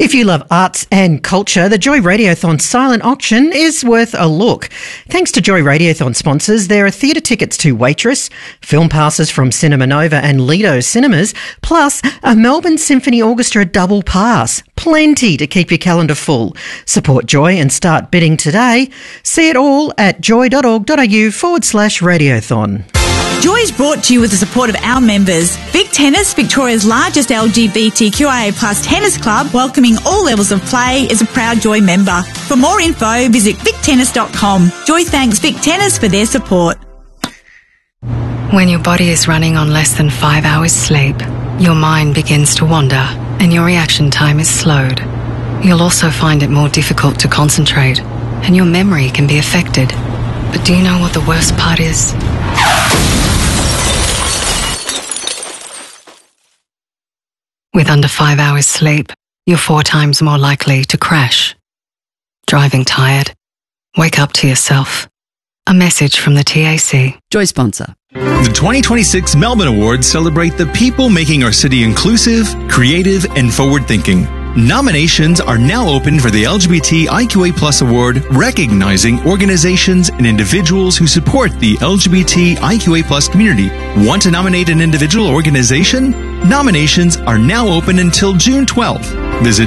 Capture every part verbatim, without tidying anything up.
If you love arts and culture, the Joy Radiothon silent auction is worth a look. Thanks to Joy Radiothon sponsors, there are theatre tickets to Waitress, film passes from Cinema Nova and Lido Cinemas, plus a Melbourne Symphony Orchestra double pass. Plenty to keep your calendar full. Support Joy and start bidding today. See it all at joy.org.au forward slash radiothon. Joy is brought to you with the support of our members. Vic Tennis, Victoria's largest L G B T Q I A plus tennis club, welcoming all levels of play, is a proud Joy member. For more info, visit vic tennis dot com. Joy thanks Vic Tennis for their support. When your body is running on less than five hours sleep, your mind begins to wander and your reaction time is slowed. You'll also find it more difficult to concentrate and your memory can be affected. But do you know what the worst part is? With under five hours sleep, you're four times more likely to crash. Driving tired? Wake up to yourself. A message from the T A C. Joy sponsor. The twenty twenty-six Melbourne Awards celebrate the people making our city inclusive, creative, and forward-thinking. Nominations are now open for the L G B T I Q A plus award, recognizing organizations and individuals who support the L G B T I Q A plus community. Want to nominate an individual or organization? Nominations are now open until June twelfth. Visit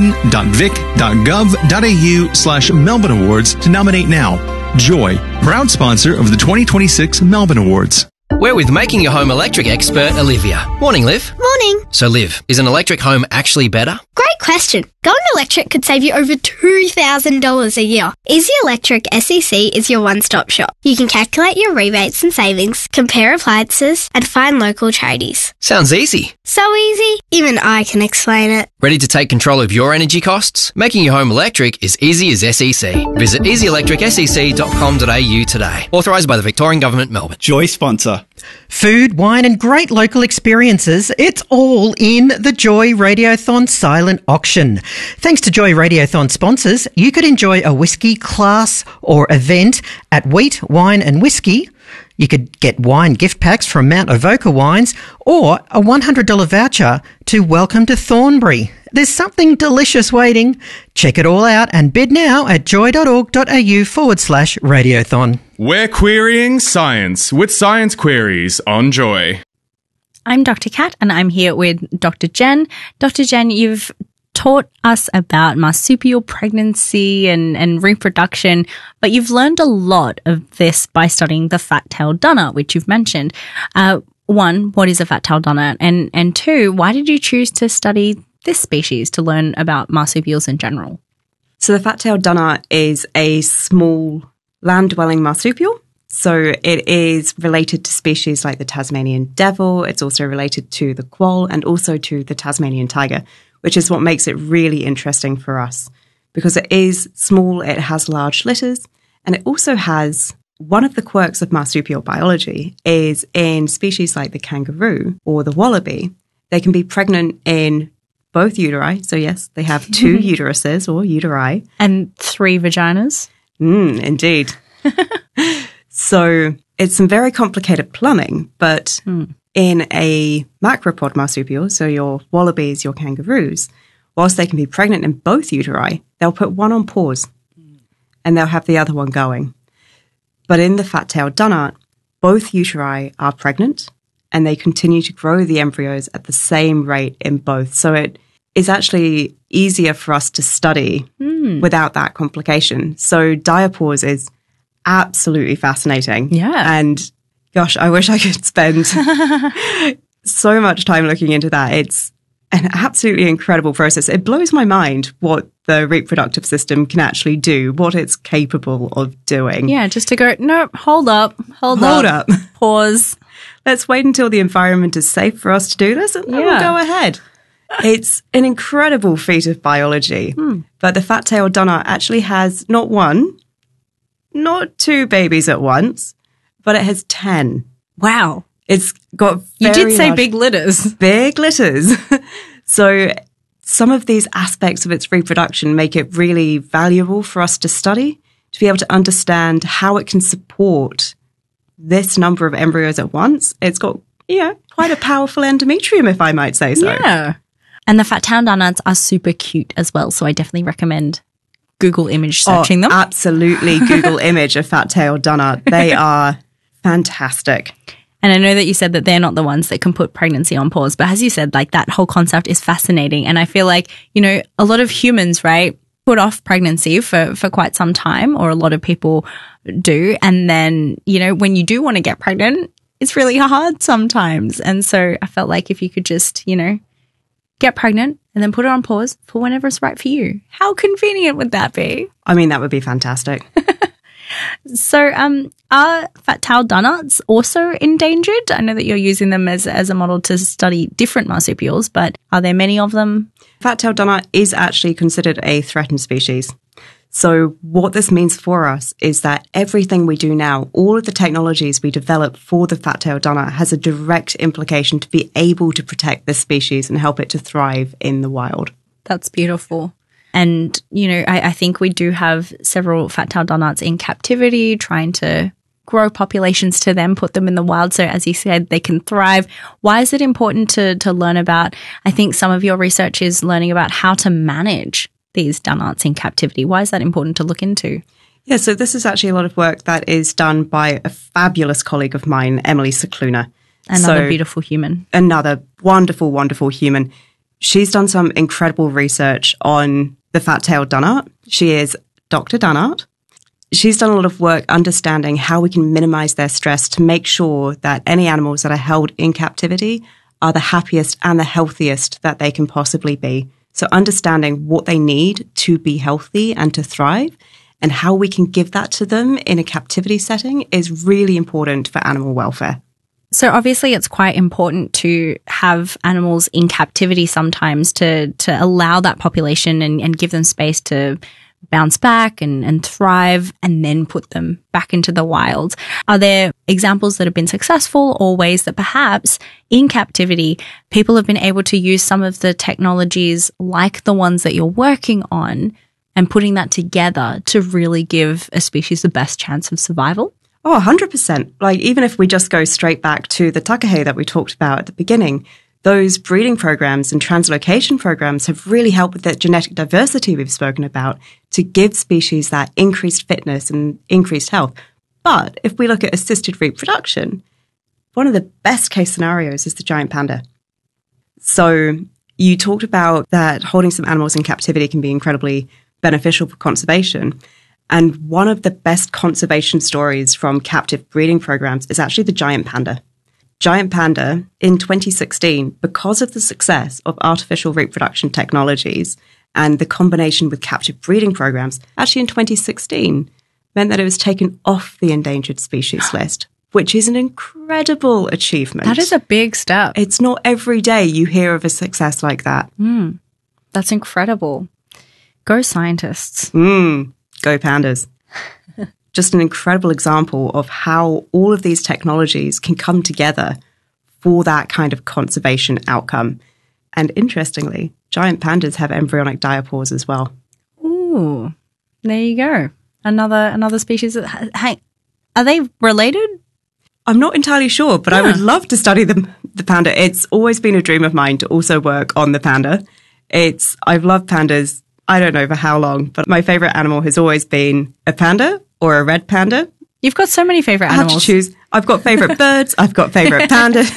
melbourne.vic.gov.au slash Melbourne Awards to nominate now. Joy, proud sponsor of the twenty twenty-six Melbourne Awards. We're with Making Your Home Electric expert, Olivia. Morning, Liv. Morning. So, Liv, is an electric home actually better? Great question. Going electric could save you over two thousand dollars a year. Easy Electric S E C is your one-stop shop. You can calculate your rebates and savings, compare appliances, and find local charities. Sounds easy. So easy, even I can explain it. Ready to take control of your energy costs? Making your home electric is easy as S E C. Visit easy electric s e c dot com dot a u today. Authorised by the Victorian Government, Melbourne. Joy sponsor. Food, wine and great local experiences, it's all in the Joy Radiothon silent auction. Thanks to Joy Radiothon sponsors, you could enjoy a whiskey class or event at Wheat, Wine and Whiskey. You could get wine gift packs from Mount Avoca Wines or a one hundred dollars voucher to Welcome to Thornbury. There's something delicious waiting. Check it all out and bid now at joy.org.au forward slash radiothon. We're querying science with Science Queries on Joy. I'm Doctor Kat and I'm here with Doctor Jen. Doctor Jen, you've taught us about marsupial pregnancy and, and reproduction, but you've learned a lot of this by studying the fat-tailed dunner, which you've mentioned. Uh, one, what is a fat-tailed dunner? And, and two, why did you choose to study this species to learn about marsupials in general? So the fat-tailed dunner is a small land-dwelling marsupial. So it is related to species like the Tasmanian devil. It's also related to the quoll and also to the Tasmanian tiger, which is what makes it really interesting for us because it is small, it has large litters, and it also has one of the quirks of marsupial biology is in species like the kangaroo or the wallaby, they can be pregnant in both uteri. So yes, they have two uteruses or uteri. And three vaginas. Mm, indeed. So it's some very complicated plumbing, but mm. in a macropod marsupial, so your wallabies, your kangaroos, whilst they can be pregnant in both uteri, they'll put one on pause and they'll have the other one going. But in the fat-tailed dunnart, both uteri are pregnant and they continue to grow the embryos at the same rate in both. So it is actually easier for us to study mm. without that complication. So diapause is absolutely fascinating. Yeah. And gosh, I wish I could spend so much time looking into that. It's an absolutely incredible process. It blows my mind what the reproductive system can actually do, what it's capable of doing. Yeah, just to go, no, hold up, hold, hold up, up, pause. Let's wait until the environment is safe for us to do this and then yeah. we'll go ahead. It's an incredible feat of biology. Hmm. But the fat-tailed dunnart actually has not one, not two babies at once, but it has ten. Wow. It's got You very did say large, big litters. Big litters. So some of these aspects of its reproduction make it really valuable for us to study, to be able to understand how it can support this number of embryos at once. It's got, yeah, quite a powerful endometrium, if I might say so. Yeah. And the fat tail dunnuts are super cute as well. So I definitely recommend Google image searching oh, them. Absolutely. Google image a fat tail dunnut. They are fantastic. And I know that you said that they're not the ones that can put pregnancy on pause, but as you said, like that whole concept is fascinating. And I feel like, you know, a lot of humans, right, put off pregnancy for, for quite some time, or a lot of people do. And then, you know, when you do want to get pregnant, it's really hard sometimes. And so I felt like if you could just, you know, get pregnant and then put it on pause for whenever it's right for you. How convenient would that be? I mean, that would be fantastic. So um, are fat tail dunnuts also endangered? I know that you're using them as, as a model to study different marsupials, but are there many of them? Fat tail dunnut is actually considered a threatened species. So what this means for us is that everything we do now, all of the technologies we develop for the fat tail dunnut has a direct implication to be able to protect this species and help it to thrive in the wild. That's beautiful. And, you know, I, I think we do have several fat tail dunnuts in captivity, trying to grow populations to them, put them in the wild. So as you said, they can thrive. Why is it important to, to learn about, I think some of your research is learning about how to manage these dunnuts in captivity. Why is that important to look into? Yeah, so this is actually a lot of work that is done by a fabulous colleague of mine, Emily Cicluna. Another so, beautiful human. Another wonderful, wonderful human. She's done some incredible research on the fat-tailed dunnart. She is Doctor Dunnart. She's done a lot of work understanding how we can minimize their stress to make sure that any animals that are held in captivity are the happiest and the healthiest that they can possibly be. So understanding what they need to be healthy and to thrive and how we can give that to them in a captivity setting is really important for animal welfare. So obviously it's quite important to have animals in captivity sometimes to to allow that population and, and give them space to bounce back and, and thrive and then put them back into the wild. Are there examples that have been successful or ways that perhaps in captivity people have been able to use some of the technologies like the ones that you're working on and putting that together to really give a species the best chance of survival? Oh, one hundred percent. Like, even if we just go straight back to the takahe that we talked about at the beginning, those breeding programs and translocation programs have really helped with the genetic diversity we've spoken about to give species that increased fitness and increased health. But if we look at assisted reproduction, one of the best case scenarios is the giant panda. So you talked about that holding some animals in captivity can be incredibly beneficial for conservation. And one of the best conservation stories from captive breeding programs is actually the giant panda. Giant panda in twenty sixteen, because of the success of artificial reproduction technologies and the combination with captive breeding programs, actually in twenty sixteen, meant that it was taken off the endangered species list, which is an incredible achievement. That is a big step. It's not every day you hear of a success like that. Mm, that's incredible. Go scientists. Mm. Go pandas. Just an incredible example of how all of these technologies can come together for that kind of conservation outcome. And interestingly, giant pandas have embryonic diapause as well. Ooh, there you go. Another another species. That, hey, are they related? I'm not entirely sure, but yeah. I would love to study the, the panda. It's always been a dream of mine to also work on the panda. It's I've loved pandas. I don't know for how long, but my favorite animal has always been a panda or a red panda. You've got so many favorite animals. I have to choose. I've got favorite birds. I've got favorite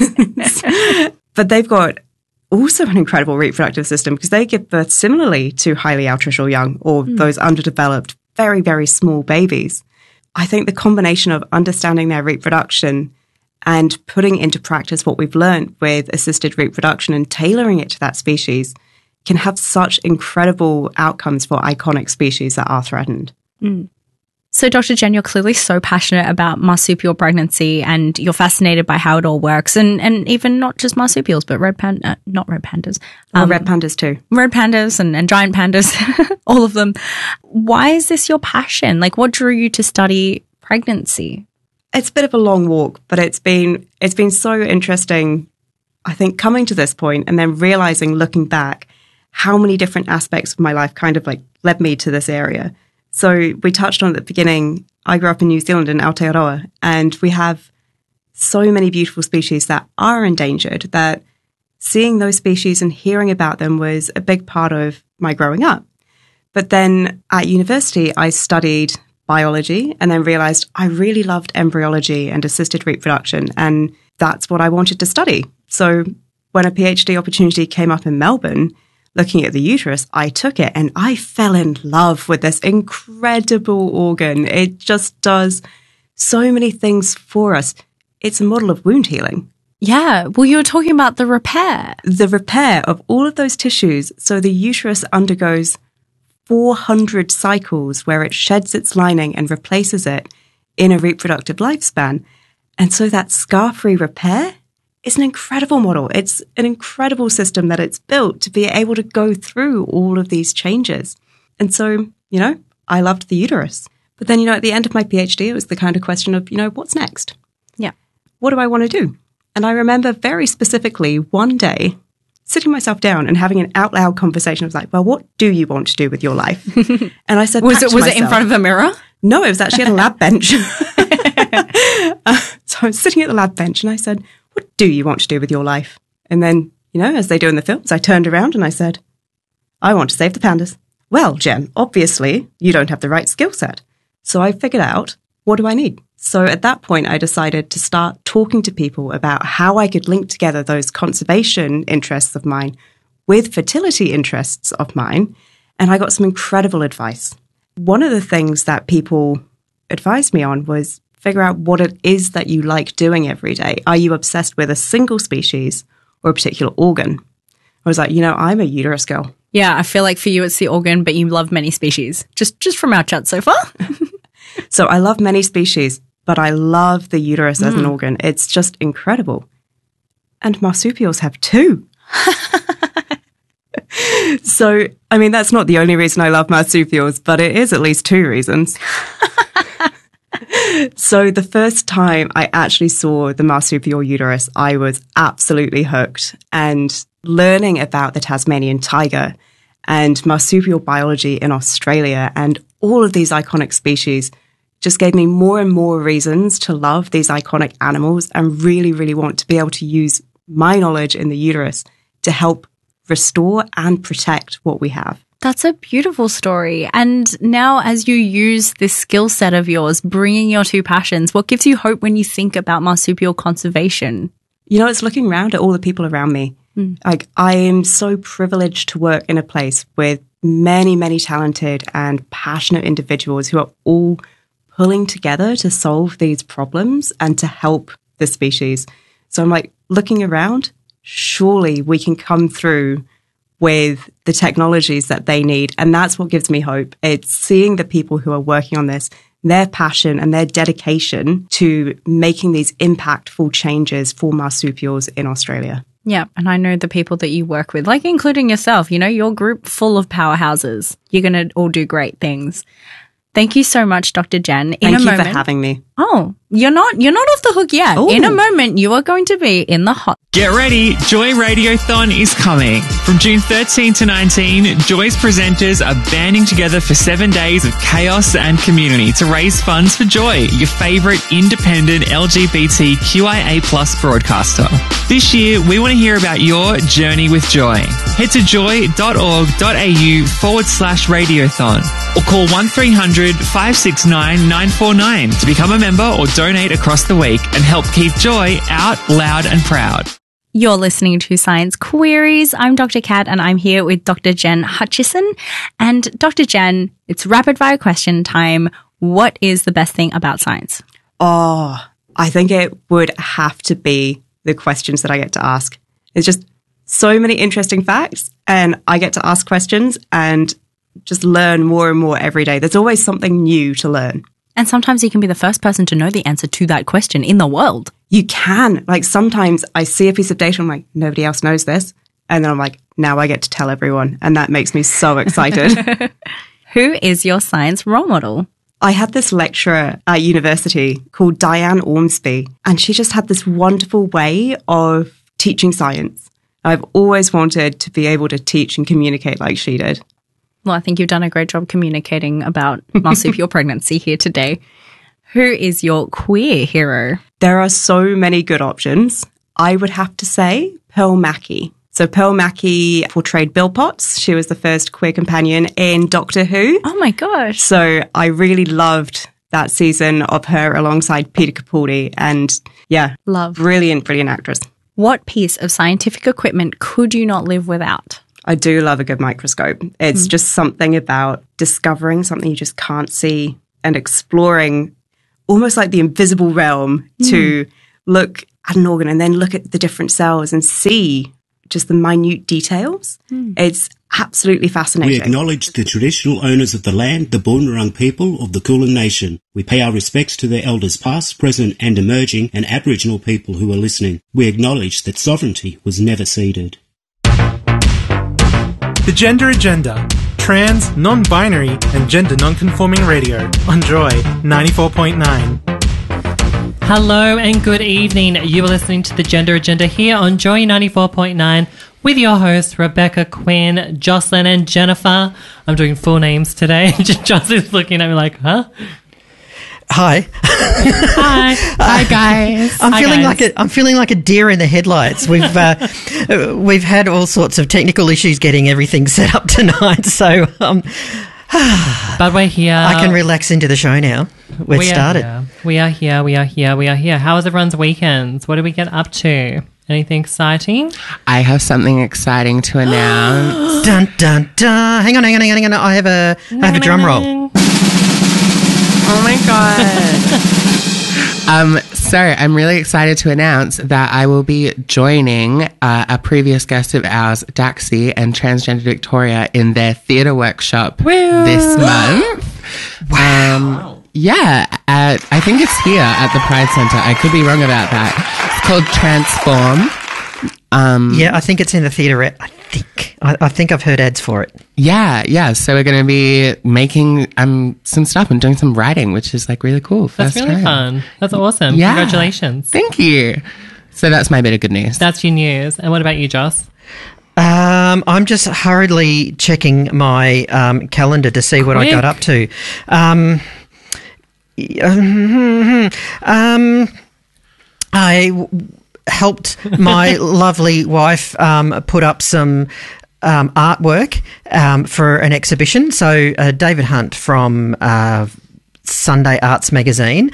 pandas. But they've got also an incredible reproductive system because they give birth similarly to highly altricial young or mm. those underdeveloped, very, very small babies. I think the combination of understanding their reproduction and putting into practice what we've learned with assisted reproduction and tailoring it to that species can have such incredible outcomes for iconic species that are threatened. Mm. So, Doctor Jen, you're clearly so passionate about marsupial pregnancy and you're fascinated by how it all works and, and even not just marsupials, but red panda, uh, not red pandas. Um, oh, red pandas too. Red pandas and, and giant pandas, all of them. Why is this your passion? Like, what drew you to study pregnancy? It's a bit of a long walk, but it's been it's been so interesting, I think, coming to this point and then realizing, looking back, how many different aspects of my life kind of like led me to this area. So we touched on at the beginning, I grew up in New Zealand in Aotearoa, and we have so many beautiful species that are endangered that seeing those species and hearing about them was a big part of my growing up. But then at university, I studied biology and then realized I really loved embryology and assisted reproduction, and that's what I wanted to study. So when a PhD opportunity came up in Melbourne, looking at the uterus, I took it and I fell in love with this incredible organ. It just does so many things for us. It's a model of wound healing. Yeah. Well, you were talking about the repair. The repair of all of those tissues. So the uterus undergoes four hundred cycles where it sheds its lining and replaces it in a reproductive lifespan. And so that scar-free repair is an incredible model. It's an incredible system that it's built to be able to go through all of these changes. And so, you know, I loved the uterus. But then, you know, at the end of my PhD, it was the kind of question of, you know, what's next? Yeah. What do I want to do? And I remember very specifically one day sitting myself down and having an out loud conversation. I was like, well, what do you want to do with your life? And I said, was it was myself, it in front of a mirror? No, it was actually at a lab bench. uh, so I was sitting at the lab bench and I said, what do you want to do with your life? And then, you know, as they do in the films, I turned around and I said, I want to save the pandas. Well, Jen, obviously you don't have the right skill set. So I figured out, what do I need? So at that point, I decided to start talking to people about how I could link together those conservation interests of mine with fertility interests of mine. And I got some incredible advice. One of the things that people advised me on was figure out what it is that you like doing every day. Are you obsessed with a single species or a particular organ? I was like, you know, I'm a uterus girl. Yeah, I feel like for you it's the organ, but you love many species. Just just from our chat so far. So I love many species, but I love the uterus as Mm. an organ. It's just incredible. And marsupials have two. So, I mean, that's not the only reason I love marsupials, but it is at least two reasons. So the first time I actually saw the marsupial uterus, I was absolutely hooked. And learning about the Tasmanian tiger and marsupial biology in Australia and all of these iconic species just gave me more and more reasons to love these iconic animals and really, really want to be able to use my knowledge in the uterus to help restore and protect what we have. That's a beautiful story. And now as you use this skill set of yours, bringing your two passions, what gives you hope when you think about marsupial conservation? You know, it's looking around at all the people around me. Mm. Like, I am so privileged to work in a place with many, many talented and passionate individuals who are all pulling together to solve these problems and to help the species. So I'm like, looking around, surely we can come through with the technologies that they need. And that's what gives me hope. It's seeing the people who are working on this, their passion and their dedication to making these impactful changes for marsupials in Australia. Yeah, and I know the people that you work with, like including yourself, you know, your group full of powerhouses. You're going to all do great things. Thank you so much, Doctor Jen. In Thank a you moment, for having me. Oh, you're not you're not off the hook yet. Ooh. In a moment, you are going to be in the hot. Get ready, Joy Radiothon is coming. From June thirteenth to nineteenth, Joy's presenters are banding together for seven days of chaos and community to raise funds for Joy, your favourite independent L G B T Q I A plus broadcaster. This year, we want to hear about your journey with Joy. Head to joy.org.au forward slash radiothon or call one three hundred five six nine nine four nine to become a member or donate across the week and help keep Joy out loud and proud. You're listening to Science Queries. I'm Doctor Kat and I'm here with Doctor Jen Hutchison. And Doctor Jen, it's rapid fire question time. What is the best thing about science? Oh, I think it would have to be the questions that I get to ask. It's just so many interesting facts and I get to ask questions and just learn more and more every day. There's always something new to learn. And sometimes you can be the first person to know the answer to that question in the world. You can. Like, sometimes I see a piece of data, I'm like, nobody else knows this. And then I'm like, now I get to tell everyone. And that makes me so excited. Who is your science role model? I had this lecturer at university called Diane Ormsby, and she just had this wonderful way of teaching science. I've always wanted to be able to teach and communicate like she did. Well, I think you've done a great job communicating about marsupial pregnancy here today. Who is your queer hero? There are so many good options. I would have to say, Pearl Mackie. So Pearl Mackie portrayed Bill Potts. She was the first queer companion in Doctor Who. Oh my gosh. So I really loved that season of her alongside Peter Capaldi. And yeah, Love. Brilliant, brilliant actress. What piece of scientific equipment could you not live without? I do love a good microscope. It's mm. just something about discovering something you just can't see and exploring almost like the invisible realm mm. to look at an organ and then look at the different cells and see just the minute details. Mm. It's absolutely fascinating. We acknowledge the traditional owners of the land, the Boonwurrung people of the Kulin Nation. We pay our respects to their elders past, present and emerging, and Aboriginal people who are listening. We acknowledge that sovereignty was never ceded. The Gender Agenda. Trans, non-binary and gender non-conforming radio on Joy ninety-four point nine. Hello and good evening. You are listening to The Gender Agenda here on Joy ninety-four point nine with your hosts Rebecca, Quinn, Jocelyn and Jennifer. I'm doing full names today. Jocelyn's looking at me like, huh? Hi. Hi. Hi, guys. I'm Hi, feeling guys. like a I'm feeling like a deer in the headlights. We've uh, we've had all sorts of technical issues getting everything set up tonight, so um, but we're here. I can relax into the show now. We've we started. Are we are here. We are here. We are here. How was everyone's weekends? What did we get up to? Anything exciting? I have something exciting to announce. Dun dun dun! Hang on, hang on, hang on, hang on. I have a I have a drum roll. Oh my God. um, so I'm really excited to announce that I will be joining uh, a previous guest of ours, Daxi and Transgender Victoria, in their theatre workshop Woo! this month. Wow. Um, yeah, at, I think it's here at the Pride Centre. I could be wrong about that. It's called Transform. Um, yeah, I think it's in the theatre. I think. I, I think I've heard ads for it. Yeah, yeah. So we're going to be making um some stuff and doing some writing, which is like really cool. That's really time. fun. That's awesome. Yeah. Congratulations. Thank you. So that's my bit of good news. That's your news. And what about you, Joss? Um, I'm just hurriedly checking my um, calendar to see what Quick. I got up to. Um, um, I w- helped my lovely wife um, put up some um, artwork um, for an exhibition. So uh, David Hunt from uh, Sunday Arts Magazine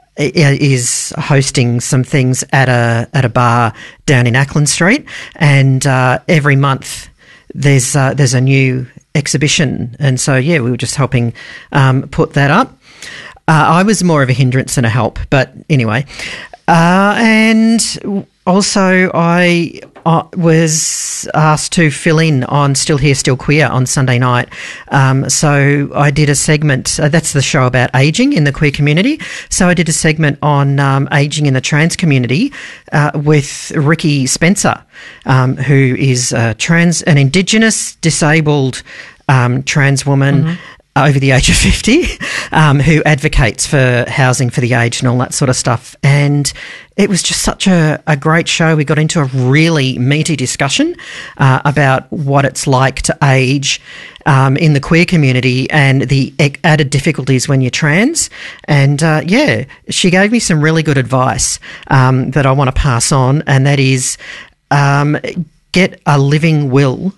is hosting some things at a at a bar down in Ackland Street, and uh, every month there's uh, there's a new exhibition, and so yeah, we were just helping um, put that up. Uh, I was more of a hindrance than a help, but anyway, uh, and also I uh, was asked to fill in on Still Here, Still Queer on Sunday night. Um, so I did a segment, uh, that's the show about ageing in the queer community. So I did a segment on um, ageing in the trans community uh, with Ricky Spencer, um, who is a trans, an Indigenous disabled um, trans woman. Mm-hmm. Over the age of fifty, um, who advocates for housing for the aged and all that sort of stuff. And it was just such a, a great show. We got into a really meaty discussion uh, about what it's like to age um, in the queer community and the added difficulties when you're trans. And, uh, yeah, she gave me some really good advice um, that I want to pass on, and that is um, get a living will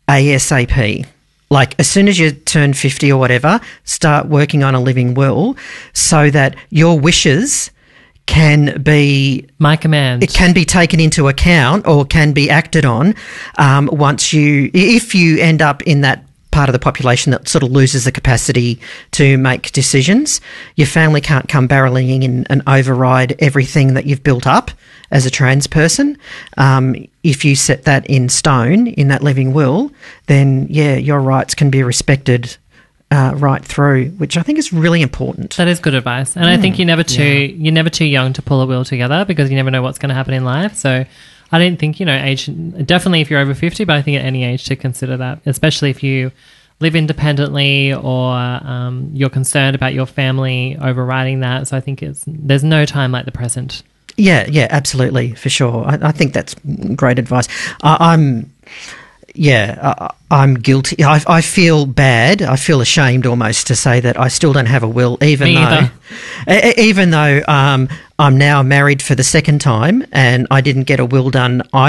ASAP. Like, as soon as you turn fifty or whatever, start working on a living will so that your wishes can be... My command. It can be taken into account or can be acted on um, once you... If you end up in that part of the population that sort of loses the capacity to make decisions, your family can't come barreling in and override everything that you've built up as a trans person. Um, if you set that in stone in that living will, then, yeah, your rights can be respected uh, right through, which I think is really important. That is good advice. And mm. I think you're never too yeah. you're never too young to pull a will together, because you never know what's going to happen in life. So I don't think, you know, age, definitely if you're over fifty, but I think at any age to consider that, especially if you live independently or um, you're concerned about your family overriding that. So I think it's there's no time like the present. Yeah, yeah, absolutely, for sure. I, I think that's great advice. I, I'm, yeah, I, I'm guilty. I, I feel bad. I feel ashamed almost to say that I still don't have a will, even Me though, even though um, I'm now married for the second time and I didn't get a will done either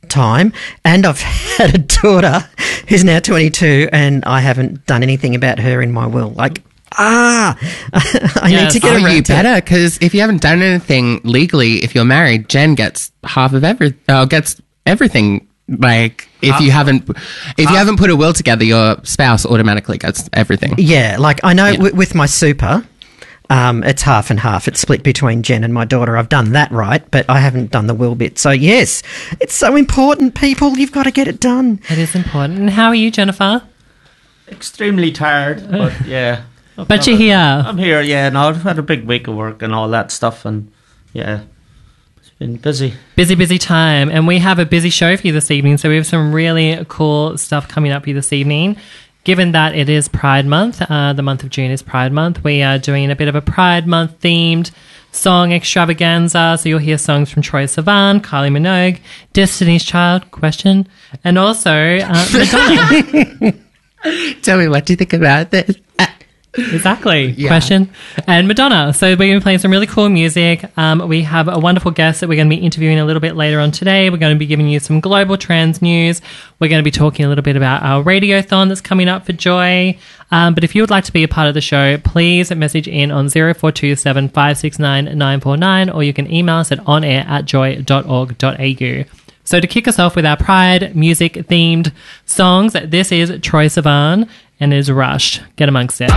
time, and I've had a daughter who's now twenty-two, and I haven't done anything about her in my will. Like, ah, I yes. need to get oh, around you to better, because if you haven't done anything legally, if you're married, Jen gets half of every, uh, gets everything. Like, if half, you haven't, if half. you haven't put a will together, your spouse automatically gets everything. Yeah, like I know yeah. w- with my super. Um, it's half and half. It's split between Jen and my daughter. I've done that right, but I haven't done the will bit. So, yes, it's so important, people. You've got to get it done. It is important. And how are you, Jennifer? Extremely tired, but yeah. But you're here. I'm here, yeah. No, I've had a big week of work and all that stuff, and yeah, it's been busy. Busy, busy time. And we have a busy show for you this evening, so we have some really cool stuff coming up for you this evening. Given that it is Pride Month, uh, the month of June is Pride Month, we are doing a bit of a Pride Month themed song extravaganza. So you'll hear songs from Troye Sivan, Kylie Minogue, Destiny's Child, Question, and also uh, Madonna. Tell me, what do you think about this? Exactly. Yeah. Question. And Madonna. So we're going to be playing some really cool music. Um, we have a wonderful guest that we're going to be interviewing a little bit later on today. We're going to be giving you some global trans news. We're going to be talking a little bit about our radiothon that's coming up for Joy. Um, but if you would like to be a part of the show, please message in on zero four two seven five six nine nine four nine, or you can email us at onair at joy dot org dot a u. So to kick us off with our Pride music themed songs, this is Troye Sivan and is Rushed. Get amongst it.